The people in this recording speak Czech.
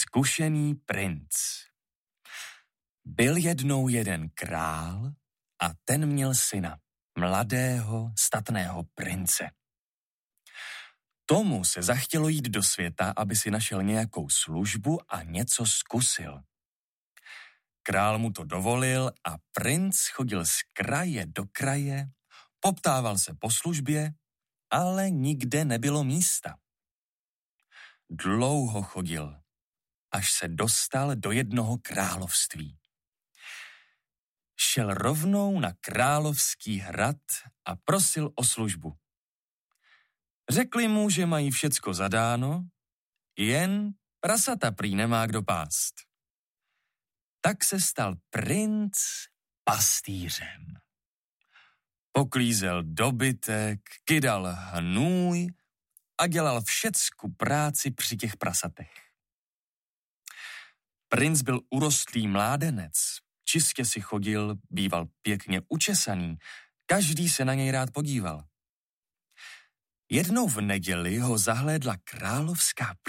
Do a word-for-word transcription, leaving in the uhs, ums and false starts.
Zkušený princ. Byl jednou jeden král a ten měl syna, mladého, statného prince. Tomu se zachtělo jít do světa, aby si našel nějakou službu a něco zkusil. Král mu to dovolil a princ chodil z kraje do kraje, poptával se po službě, ale nikde nebylo místa. Dlouho chodil, až se dostal do jednoho království. Šel rovnou na královský hrad a prosil o službu. Řekli mu, že mají všecko zadáno, jen prasata prý nemá kdo pást. Tak se stal princ pastýřem. Poklízel dobytek, kydal hnůj a dělal všecku práci při těch prasatech. Princ byl urostlý mládenec, čistě si chodil, býval pěkně učesaný, každý se na něj rád podíval. Jednou v neděli ho zahlédla královská